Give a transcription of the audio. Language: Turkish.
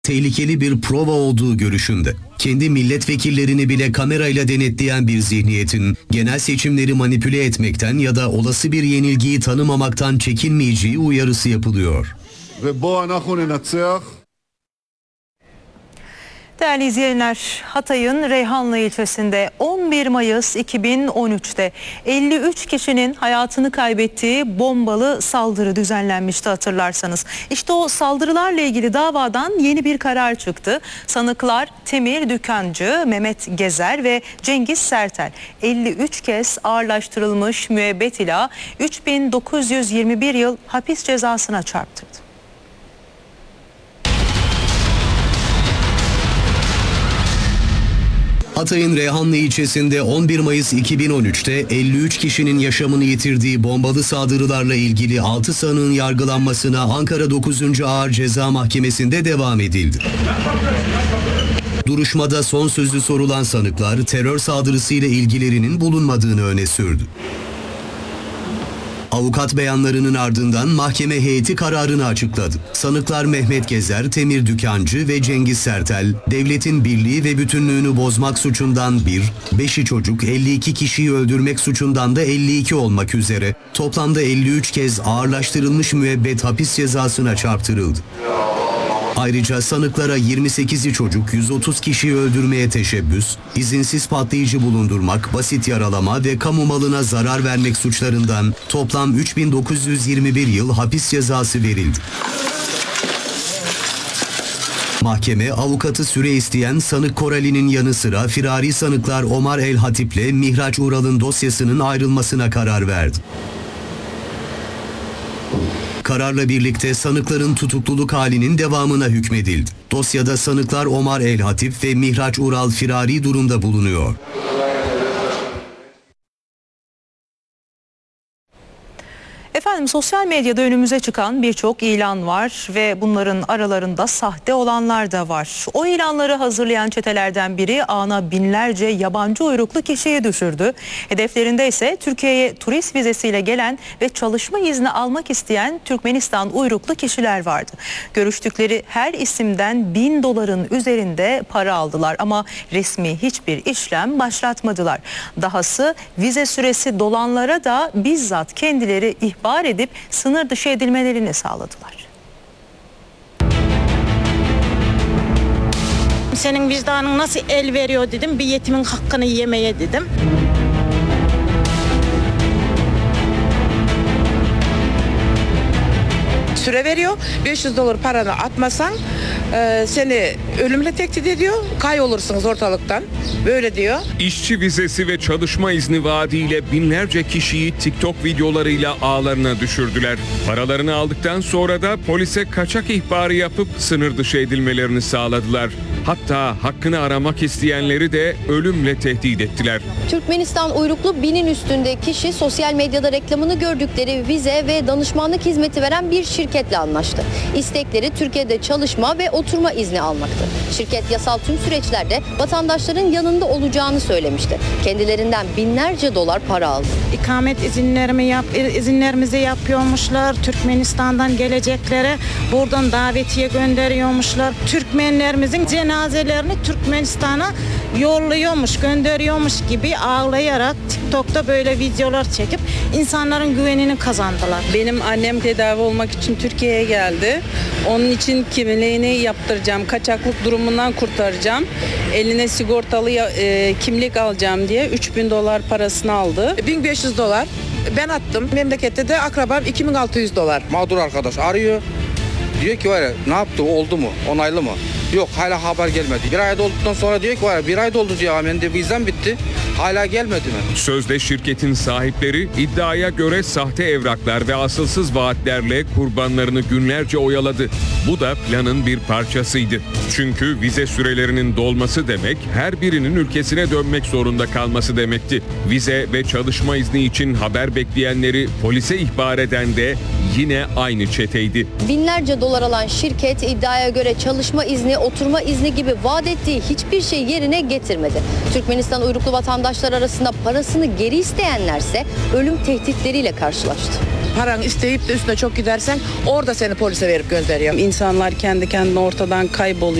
tehlikeli bir prova olduğu görüşünde. Kendi milletvekillerini bile kamerayla denetleyen bir zihniyetin genel seçimleri manipüle etmekten ya da olası bir yenilgiyi tanımamaktan çekinmeyeceği uyarısı yapılıyor. Değerli izleyenler, Hatay'ın Reyhanlı ilçesinde 11 Mayıs 2013'te 53 kişinin hayatını kaybettiği bombalı saldırı düzenlenmişti hatırlarsanız. İşte o saldırılarla ilgili davadan yeni bir karar çıktı. Sanıklar Temir Dükancı, Mehmet Gezer ve Cengiz Sertel 53 kez ağırlaştırılmış müebbet ila 3921 yıl hapis cezasına çarptırdı. Hatay'ın Reyhanlı ilçesinde 11 Mayıs 2013'te 53 kişinin yaşamını yitirdiği bombalı saldırılarla ilgili 6 sanığın yargılanmasına Ankara 9. Ağır Ceza Mahkemesi'nde devam edildi. Duruşmada son sözü sorulan sanıklar terör saldırısıyla ilgilerinin bulunmadığını öne sürdü. Avukat beyanlarının ardından mahkeme heyeti kararını açıkladı. Sanıklar Mehmet Gezer, Temir Dükancı ve Cengiz Sertel, devletin birliği ve bütünlüğünü bozmak suçundan 5'i çocuk, 52 kişiyi öldürmek suçundan da 52 olmak üzere toplamda 53 kez ağırlaştırılmış müebbet hapis cezasına çarptırıldı. Ayrıca sanıklara 28'i çocuk, 130 kişiyi öldürmeye teşebbüs, izinsiz patlayıcı bulundurmak, basit yaralama ve kamu malına zarar vermek suçlarından toplam 3921 yıl hapis cezası verildi. Mahkeme avukatı süre isteyen sanık Korali'nin yanı sıra firari sanıklar Omar El Hatip'le Mihraç Ural'ın dosyasının ayrılmasına karar verdi. Kararla birlikte sanıkların tutukluluk halinin devamına hükmedildi. Dosyada sanıklar Omar El Hatip ve Mihraç Ural firari durumda bulunuyor. Efendim, sosyal medyada önümüze çıkan birçok ilan var ve bunların aralarında sahte olanlar da var. O ilanları hazırlayan çetelerden biri ağına binlerce yabancı uyruklu kişiyi düşürdü. Hedeflerinde ise Türkiye'ye turist vizesiyle gelen ve çalışma izni almak isteyen Türkmenistan uyruklu kişiler vardı. Görüştükleri her isimden $1000'ın üzerinde para aldılar ama resmi hiçbir işlem başlatmadılar. Dahası vize süresi dolanlara da bizzat kendileri ihbar edip sınır dışı edilmelerini sağladılar. Senin vicdanın nasıl el veriyor dedim, bir yetimin hakkını yemeye dedim. Süre veriyor. $500 paranı atmasan seni ölümle tehdit ediyor. Kaybolursunuz ortalıktan. Böyle diyor. İşçi vizesi ve çalışma izni vaadiyle binlerce kişiyi TikTok videolarıyla ağlarına düşürdüler. Paralarını aldıktan sonra da polise kaçak ihbarı yapıp sınır dışı edilmelerini sağladılar. Hatta hakkını aramak isteyenleri de ölümle tehdit ettiler. Türkmenistan uyruklu 1000'in üstünde kişi sosyal medyada reklamını gördükleri vize ve danışmanlık hizmeti veren bir şirketle anlaştı. İstekleri Türkiye'de çalışma ve oturma izni almaktı. Şirket yasal tüm süreçlerde vatandaşların yanında olacağını söylemişti. Kendilerinden binlerce dolar para aldı. İkamet izinlerimizi yapıyormuşlar. Türkmenistan'dan geleceklere buradan davetiye gönderiyormuşlar. Türkmenlerimizin cenazelerini Türkmenistan'a yolluyormuş, gönderiyormuş gibi ağlayarak TikTok'ta böyle videolar çekip insanların güvenini kazandılar. Benim annem tedavi olmak için Türkiye'ye geldi. Onun için kimliğini yaptıracağım, kaçaklık durumundan kurtaracağım. Eline sigortalı kimlik alacağım diye $3000 parasını aldı. $1500 ben attım. Memlekette de akrabam $2600. Mağdur arkadaş arıyor. Diyor ki var ya, ne yaptı, oldu mu, onaylı mı? Yok, hala haber gelmedi. Bir ay olduktan sonra diyor ki var ya, bir ay doldu diyor, hemen de vizem bitti. Hala gelmedi mi? Sözde şirketin sahipleri iddiaya göre sahte evraklar ve asılsız vaatlerle kurbanlarını günlerce oyaladı. Bu da planın bir parçasıydı. Çünkü vize sürelerinin dolması demek her birinin ülkesine dönmek zorunda kalması demekti. Vize ve çalışma izni için haber bekleyenleri polise ihbar eden de yine aynı çeteydi. Binlerce dolar alan şirket iddiaya göre çalışma izni, oturma izni gibi vaat ettiği hiçbir şey yerine getirmedi. Türkmenistan uyruklu vatandaşlar arasında parasını geri isteyenlerse ölüm tehditleriyle karşılaştı. paranı isteyip de üstüne çok gidersen orada seni polise verip gönderiyor. İnsanlar kendi kendine ortadan kayboluyor.